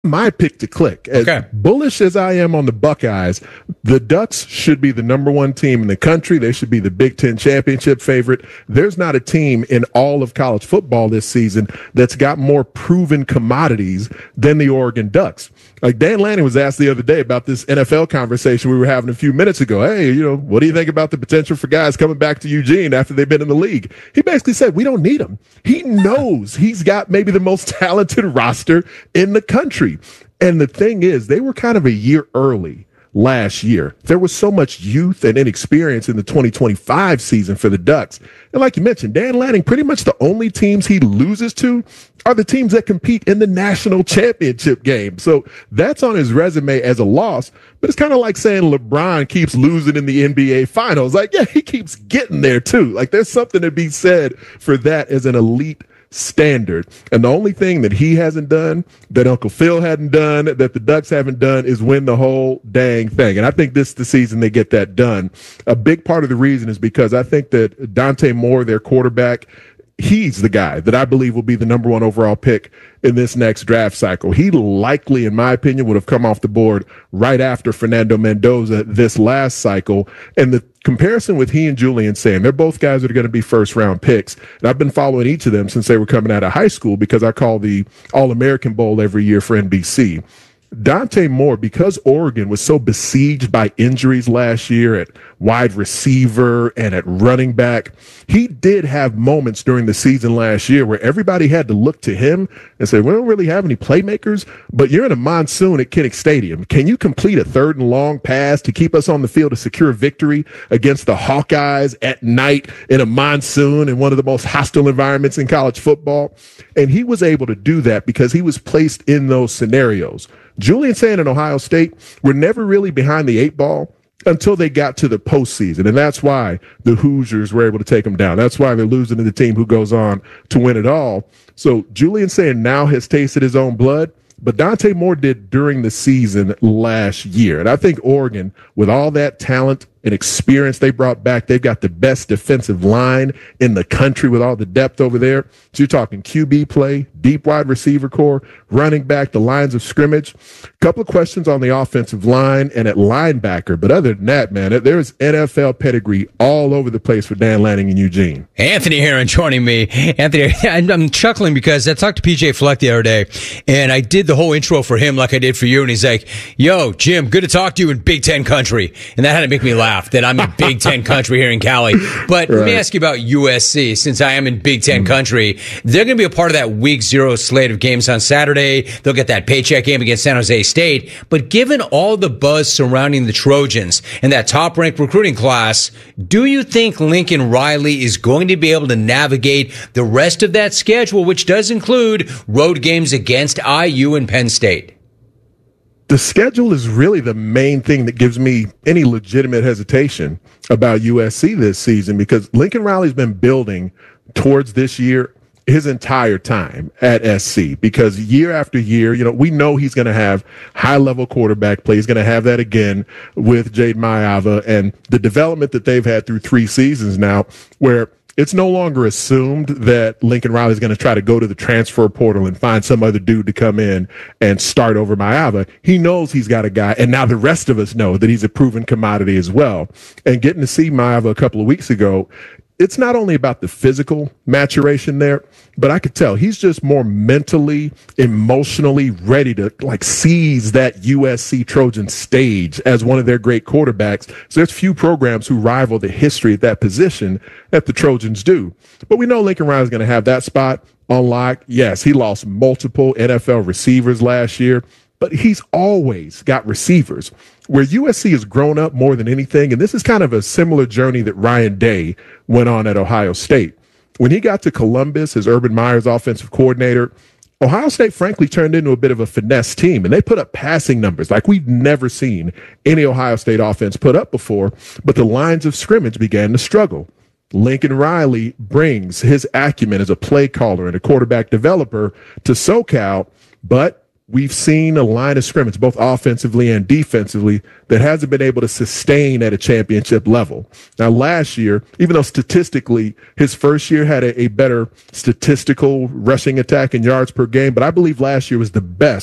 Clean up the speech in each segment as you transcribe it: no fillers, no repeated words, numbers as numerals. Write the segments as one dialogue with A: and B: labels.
A: my pick to click. As bullish as I am on the Buckeyes, the Ducks should be the number one team in the country. They should be the Big Ten championship favorite. There's not a team in all of college football this season that's got more proven commodities than the Oregon Ducks. Like Dan Lanning was asked the other day about this NFL conversation we were having a few minutes ago. Hey, what do you think about the potential for guys coming back to Eugene after they've been in the league? He basically said, we don't need them. He knows he's got maybe the most talented roster in the country. And the thing is, they were kind of a year early last year. There was so much youth and inexperience in the 2025 season for the Ducks. And like you mentioned, Dan Lanning, pretty much the only teams he loses to are the teams that compete in the national championship game. So that's on his resume as a loss. But it's kind of like saying LeBron keeps losing in the NBA finals. Like, yeah, he keeps getting there too. Like, there's something to be said for that as an elite standard. And the only thing that he hasn't done, that Uncle Phil hadn't done, that the Ducks haven't done is win the whole dang thing. And I think this is the season they get that done. A big part of the reason is because I think that Dante Moore, their quarterback, he's the guy that I believe will be the number one overall pick in this next draft cycle. He likely, in my opinion, would have come off the board right after Fernando Mendoza this last cycle. And the comparison with he and Julian Sayin, they're both guys that are going to be first round picks. And I've been following each of them since they were coming out of high school because I call the All-American Bowl every year for NBC. Dante Moore, because Oregon was so besieged by injuries last year at wide receiver and at running back, he did have moments during the season last year where everybody had to look to him and say, we don't really have any playmakers, but you're in a monsoon at Kinnick Stadium. Can you complete a third and long pass to keep us on the field to secure victory against the Hawkeyes at night in a monsoon in one of the most hostile environments in college football? And he was able to do that because he was placed in those scenarios. Julian Sayin and Ohio State were never really behind the eight ball until they got to the postseason. And that's why the Hoosiers were able to take them down. That's why they're losing to the team who goes on to win it all. So Julian Sayin now has tasted his own blood, but Dante Moore did during the season last year. And I think Oregon, with all that talent and experience they brought back, they've got the best defensive line in the country with all the depth over there. So you're talking QB play, deep wide receiver core, running back, the lines of scrimmage. A couple of questions on the offensive line and at linebacker. But other than that, man, there's NFL pedigree all over the place for Dan Lanning in Eugene.
B: Anthony Herron joining me. Anthony, I'm chuckling because I talked to PJ Fleck the other day, and I did the whole intro for him like I did for you, and he's like, yo, Jim, good to talk to you in Big Ten country. And that had to make me laugh that I'm in Big Ten country here in Cali. But let me ask you about USC. Since I am in Big Ten country, they're going to be a part of that Week 0 slate of games on Saturday. They'll get that paycheck game against San Jose State. But given all the buzz surrounding the Trojans and that top-ranked recruiting class, do you think Lincoln Riley is going to be able to navigate the rest of that schedule, which does include road games against IU and Penn State?
A: The schedule is really the main thing that gives me any legitimate hesitation about USC this season, because Lincoln Riley's been building towards this year his entire time at SC, because year after year, we know he's going to have high-level quarterback play. He's going to have that again with Jade Mayava, and the development that they've had through 3 seasons now, where it's no longer assumed that Lincoln Riley is going to try to go to the transfer portal and find some other dude to come in and start over Mayava. He knows he's got a guy, and now the rest of us know that he's a proven commodity as well. And getting to see Mayava a couple of weeks ago, it's not only about the physical maturation there, but I could tell he's just more mentally, emotionally ready to seize that USC Trojan stage as one of their great quarterbacks. So there's few programs who rival the history at that position that the Trojans do. But we know Lincoln Riley's going to have that spot on lock. Yes, he lost multiple NFL receivers last year, but he's always got receivers. Where USC has grown up more than anything, and this is kind of a similar journey that Ryan Day went on at Ohio State. When he got to Columbus as Urban Meyer's offensive coordinator, Ohio State frankly turned into a bit of a finesse team, and they put up passing numbers like we've never seen any Ohio State offense put up before, but the lines of scrimmage began to struggle. Lincoln Riley brings his acumen as a play caller and a quarterback developer to SoCal, but we've seen a line of scrimmage, both offensively and defensively, that hasn't been able to sustain at a championship level. Now, last year, even though statistically his first year had a better statistical rushing attack and yards per game, but I believe last year was the best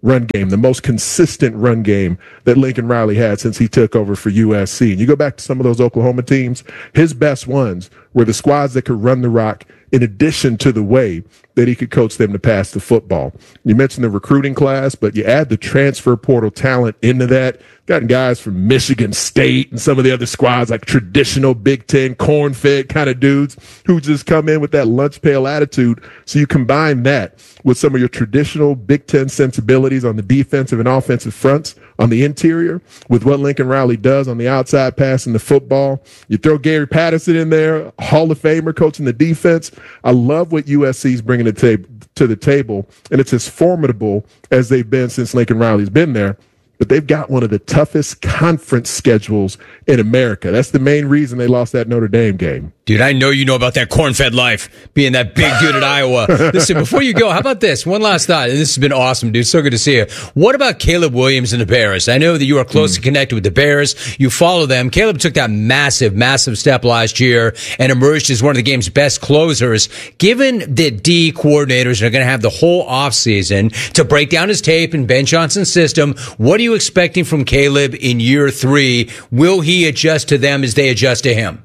A: run game, the most consistent run game that Lincoln Riley had since he took over for USC. And you go back to some of those Oklahoma teams, his best ones were the squads that could run the rock in addition to the way that he could coach them to pass the football. You mentioned the recruiting class, but you add the transfer portal talent into that. Gotten guys from Michigan State and some of the other squads, like traditional Big Ten corn-fed kind of dudes who just come in with that lunch pail attitude. So you combine that with some of your traditional Big Ten sensibilities on the defensive and offensive fronts on the interior with what Lincoln Riley does on the outside passing the football. You throw Gary Patterson in there, Hall of Famer coaching the defense. I love what USC's bringing to the table, and it's as formidable as they've been since Lincoln Riley's been there. But they've got one of the toughest conference schedules in America. That's the main reason they lost that Notre Dame game.
B: Dude, I know you know about that corn-fed life, being that big dude at Iowa. Listen, before you go, how about this? One last thought, and this has been awesome, dude. So good to see you. What about Caleb Williams and the Bears? I know that you are closely connected with the Bears. You follow them. Caleb took that massive step last year and emerged as one of the game's best closers. Given that D coordinators are going to have the whole offseason to break down his tape and Ben Johnson's system, what are you expecting from Caleb in year 3? Will he adjust to them as they adjust to him?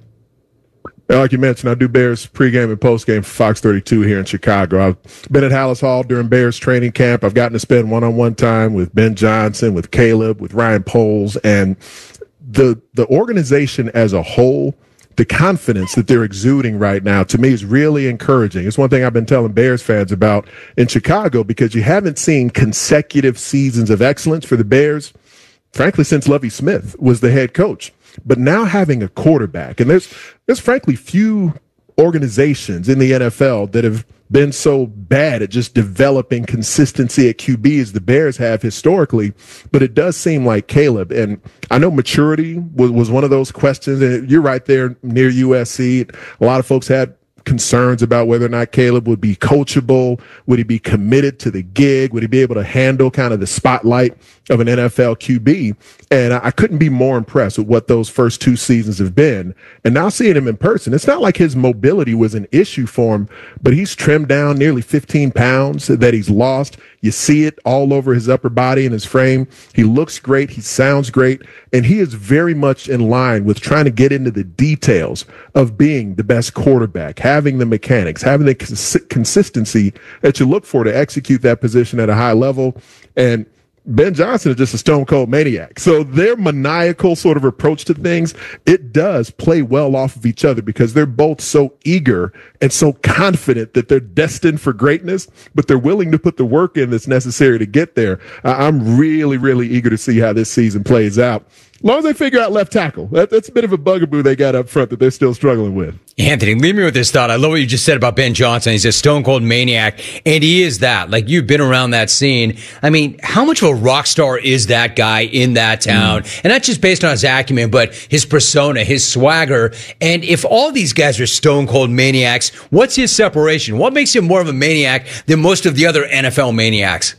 A: Like you mentioned, I do Bears pregame and postgame for Fox 32 here in Chicago. I've been at Hallis Hall during Bears training camp. I've gotten to spend one-on-one time with Ben Johnson, with Caleb, with Ryan Poles, and the organization as a whole, the confidence that they're exuding right now, to me, is really encouraging. It's one thing I've been telling Bears fans about in Chicago, because you haven't seen consecutive seasons of excellence for the Bears, frankly, since Lovie Smith was the head coach. But now having a quarterback, and there's frankly few organizations in the NFL that have been so bad at just developing consistency at QB as the Bears have historically, but it does seem like Caleb, and I know maturity was one of those questions, and you're right there near USC. A lot of folks had concerns about whether or not Caleb would be coachable. Would he be committed to the gig? Would he be able to handle kind of the spotlight of an NFL QB? And I couldn't be more impressed with what those first 2 seasons have been. And now seeing him in person, it's not like his mobility was an issue for him, but he's trimmed down nearly 15 pounds that he's lost. You see it all over his upper body and his frame. He looks great. He sounds great. And he is very much in line with trying to get into the details of being the best quarterback, having the mechanics, having the consistency that you look for to execute that position at a high level. And Ben Johnson is just a stone cold maniac. So their maniacal sort of approach to things, it does play well off of each other, because they're both so eager and so confident that they're destined for greatness, but they're willing to put the work in that's necessary to get there. I'm really, really eager to see how this season plays out. As long as they figure out left tackle. That's a bit of a bugaboo they got up front that they're still struggling with.
B: Anthony, leave me with this thought. I love what you just said about Ben Johnson. He's a stone cold maniac, and he is that. Like, you've been around that scene. I mean, how much of a rock star is that guy in that town? And not just based on his acumen, but his persona, his swagger. And if all these guys are stone cold maniacs, what's his separation? What makes him more of a maniac than most of the other NFL maniacs?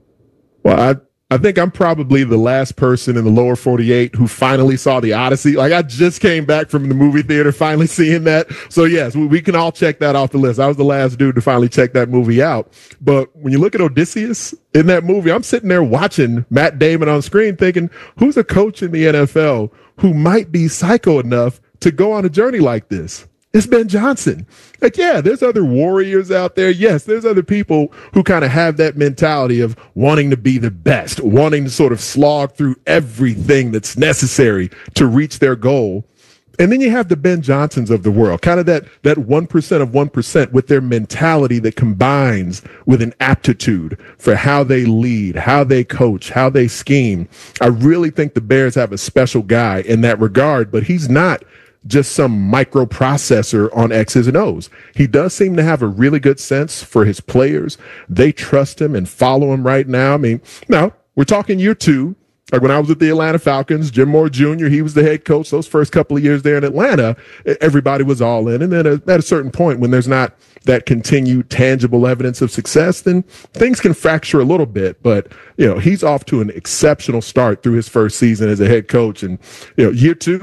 A: Well, I think I'm probably the last person in the lower 48 who finally saw The Odyssey. Like, I just came back from the movie theater finally seeing that. So yes, we can all check that off the list. I was the last dude to finally check that movie out. But when you look at Odysseus in that movie, I'm sitting there watching Matt Damon on screen thinking, who's a coach in the NFL who might be psycho enough to go on a journey like this? It's Ben Johnson. Like, yeah, there's other warriors out there. Yes, there's other people who kind of have that mentality of wanting to be the best, wanting to sort of slog through everything that's necessary to reach their goal. And then you have the Ben Johnsons of the world, kind of that 1% of 1% with their mentality that combines with an aptitude for how they lead, how they coach, how they scheme. I really think the Bears have a special guy in that regard, but he's not just some microprocessor on X's and O's. He does seem to have a really good sense for his players. They trust him and follow him right now. I mean, now we're talking year 2. Like when I was with the Atlanta Falcons, Jim Moore Jr., he was the head coach those first couple of years there in Atlanta. Everybody was all in. And then at a certain point, when there's not that continued tangible evidence of success, then things can fracture a little bit. But, he's off to an exceptional start through his first season as a head coach. And, year 2,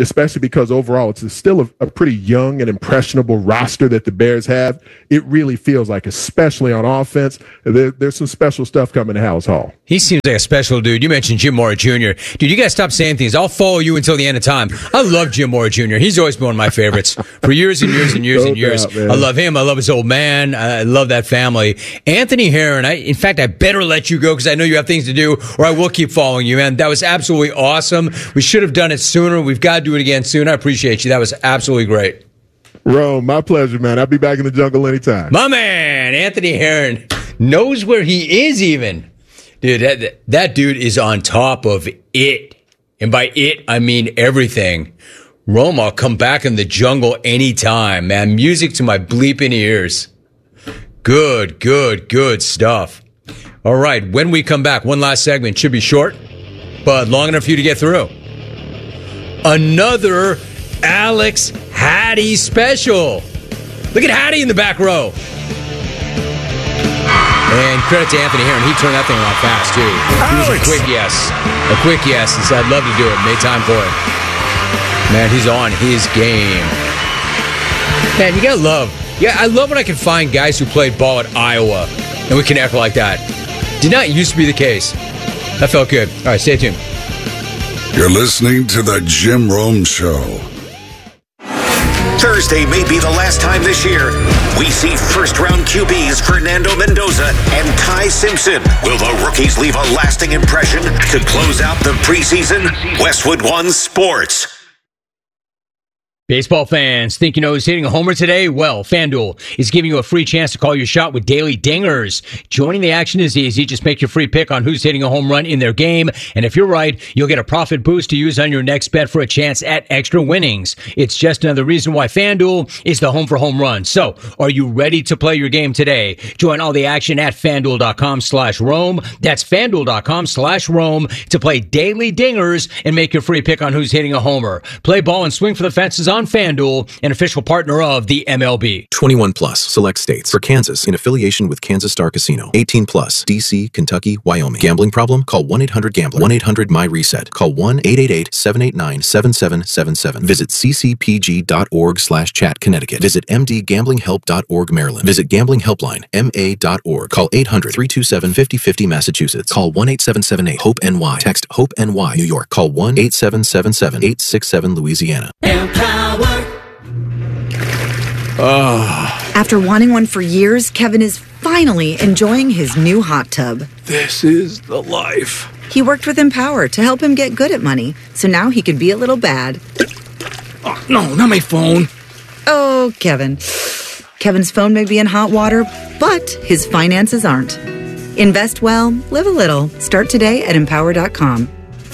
A: especially because overall it's still a pretty young and impressionable roster that the Bears have. It really feels like, especially on offense, there's some special stuff coming to Halas Hall.
B: He seems like a special dude. You mentioned Jim Mora Jr. Dude, you got to stop saying things. I'll follow you until the end of time. I love Jim Mora Jr. He's always been one of my favorites for years and years and years and years. I love him. I love his old man. I love that family. Anthony Herron, in fact, I better let you go because I know you have things to do, or I will keep following you, man. That was absolutely awesome. We should have done it sooner. We've got to do it again soon. I appreciate you. That was absolutely great.
A: Rome, my pleasure, man. I'll be back in the jungle anytime.
B: My man, Anthony Herron, knows where he is even. Dude, that dude is on top of it. And by it, I mean everything. Rome, I'll come back in the jungle anytime, man. Music to my bleeping ears. Good stuff. All right, when we come back, one last segment. Should be short, but long enough for you to get through. Another Alex Hattie special. Look at Hattie in the back row. And credit to Anthony Herron. He turned that thing around fast, too. He was a quick yes. A quick yes. He said, I'd love to do it. Made time for it. Man, he's on his game. Man, you got to love. Yeah, I love when I can find guys who played ball at Iowa and we connect like that. Did not used to be the case. That felt good. All right, stay tuned.
C: You're listening to The Jim Rome Show.
D: Thursday may be the last time this year we see first-round QBs Fernando Mendoza and Ty Simpson. Will the rookies leave a lasting impression to close out the preseason? Westwood One Sports.
B: Baseball fans, think you know who's hitting a homer today? Well, FanDuel is giving you a free chance to call your shot with daily dingers. Joining the action is easy. Just make your free pick on who's hitting a home run in their game. And if you're right, you'll get a profit boost to use on your next bet for a chance at extra winnings. It's just another reason why FanDuel is the home for home runs. So, are you ready to play your game today? Join all the action at FanDuel.com/Rome. That's FanDuel.com/Rome to play daily dingers and make your free pick on who's hitting a homer. Play ball and swing for the fences on FanDuel, an official partner of the MLB.
E: 21 plus, select states. For Kansas, in affiliation with Kansas Star Casino. 18 plus, D.C., Kentucky, Wyoming. Gambling problem? Call 1-800-GAMBLER. 1-800-MY-RESET. Call 1-888-789-7777. Visit ccpg.org/chat, Connecticut. Visit mdgamblinghelp.org, Maryland. Visit gamblinghelpline, ma.org. Call 800-327-5050, Massachusetts. Call 1-8778-HOPE-NY. Text HOPE-NY, New York. Call 1-8777-867, Louisiana.
F: After wanting one for years, Kevin is finally enjoying his new hot tub.
G: This is the life.
F: He worked with Empower to help him get good at money, so now he can be a little bad.
G: Oh, no, not my phone.
F: Oh, Kevin. Kevin's phone may be in hot water, but his finances aren't. Invest well, live a little. Start today at Empower.com.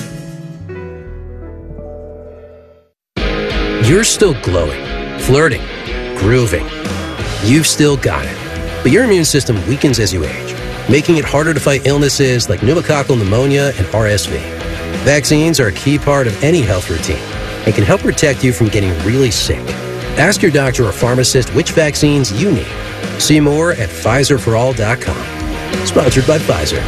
H: You're still glowing, flirting, grooving. You've still got it. But your immune system weakens as you age, making it harder to fight illnesses like pneumococcal pneumonia and RSV. Vaccines are a key part of any health routine and can help protect you from getting really sick. Ask your doctor or pharmacist which vaccines you need. See more at PfizerForAll.com. Sponsored by Pfizer.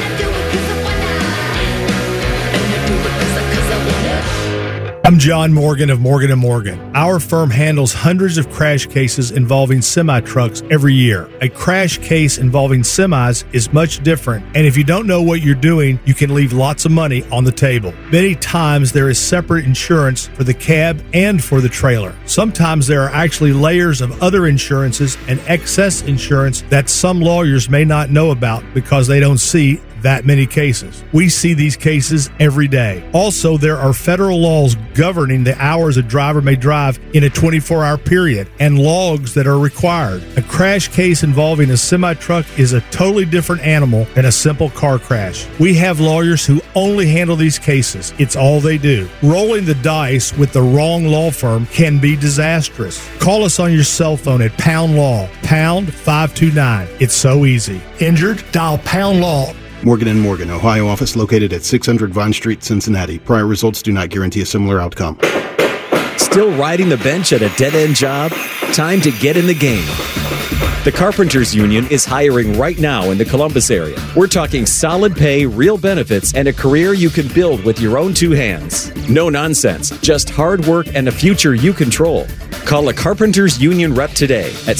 I: I'm John Morgan of Morgan & Morgan. Our firm handles hundreds of crash cases involving semi-trucks every year. A crash case involving semis is much different, and if you don't know what you're doing, you can leave lots of money on the table. Many times there is separate insurance for the cab and for the trailer. Sometimes there are actually layers of other insurances and excess insurance that some lawyers may not know about because they don't see that many cases. We see these cases every day. Also, there are federal laws governing the hours a driver may drive in a 24-hour period and logs that are required. A crash case involving a semi-truck is a totally different animal than a simple car crash. We have lawyers who only handle these cases. It's all they do. Rolling the dice with the wrong law firm can be disastrous. Call us on your cell phone at Pound Law, pound 529. It's so easy. Injured? Dial Pound Law.
J: Morgan & Morgan, Ohio office located at 600 Vine Street, Cincinnati. Prior results do not guarantee a similar outcome.
K: Still riding the bench at a dead-end job? Time to get in the game. The Carpenters Union is hiring right now in the Columbus area. We're talking solid pay, real benefits, and a career you can build with your own two hands. No nonsense, just hard work and a future you control. Call a Carpenters Union rep today at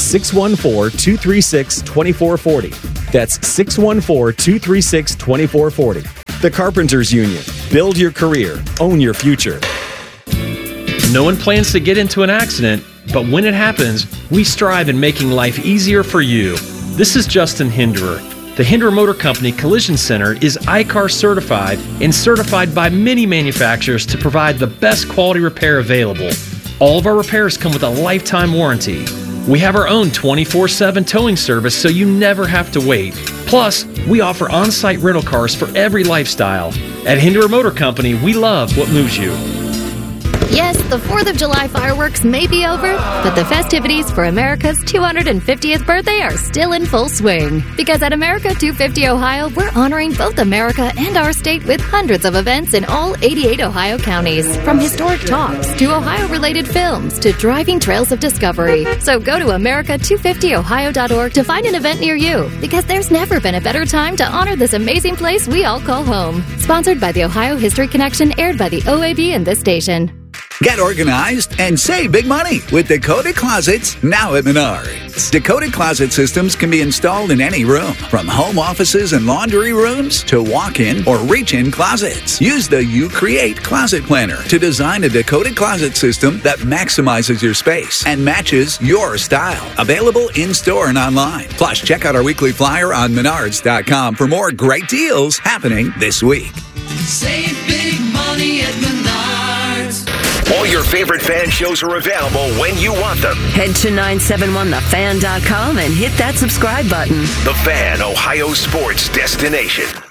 K: 614-236-2440. That's 614-236-2440. The Carpenters Union. Build your career. Own your future.
L: No one plans to get into an accident, but when it happens, we strive in making life easier for you. This is Justin Hinderer. The Hinderer Motor Company Collision Center is ICAR certified and certified by many manufacturers to provide the best quality repair available. All of our repairs come with a lifetime warranty. We have our own 24/7 towing service so you never have to wait. Plus, we offer on-site rental cars for every lifestyle. At Hinderer Motor Company, we love what moves you.
M: Yes, the 4th of July fireworks may be over, but the festivities for America's 250th birthday are still in full swing. Because at America 250 Ohio, we're honoring both America and our state with hundreds of events in all 88 Ohio counties. From historic talks to Ohio-related films to driving trails of discovery. So go to America250Ohio.org to find an event near you, because there's never been a better time to honor this amazing place we all call home. Sponsored by the Ohio History Connection, aired by the OAB and this station.
N: Get organized and save big money with Dakota Closets, now at Menards. Dakota Closet systems can be installed in any room, from home offices and laundry rooms to walk-in or reach-in closets. Use the You Create Closet Planner to design a Dakota Closet system that maximizes your space and matches your style. Available in-store and online. Plus, check out our weekly flyer on Menards.com for more great deals happening this week.
O: Save big money at Menards.
D: All your favorite fan shows are available when you want them.
P: Head to 971thefan.com and hit that subscribe button.
D: The Fan, Ohio sports destination.